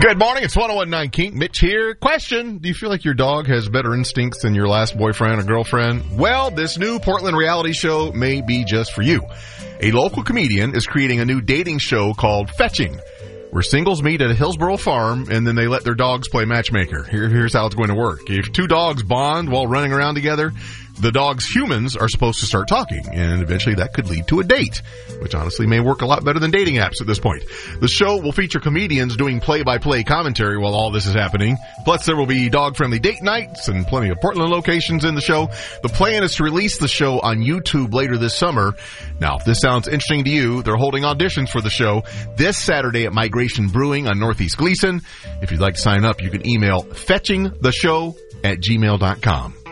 Good morning. It's 101.9 Kink. Mitch here. Question. Do you feel like your dog has better instincts than your last boyfriend or girlfriend? Well, this new Portland reality show may be just for you. A local comedian is creating a new dating show called Fetching, where singles meet at a Hillsborough farm and then they let their dogs play matchmaker. Here's how it's going to work. If two dogs bond while running around together, the dog's humans are supposed to start talking, and eventually that could lead to a date, which honestly may work a lot better than dating apps at this point. The show will feature comedians doing play-by-play commentary while all this is happening. Plus, there will be dog-friendly date nights and plenty of Portland locations in the show. The plan is to release the show on YouTube later this summer. Now, if this sounds interesting to you, they're holding auditions for the show this Saturday at Migration Brewing on Northeast Gleason. If you'd like to sign up, you can email fetchingtheshow@gmail.com.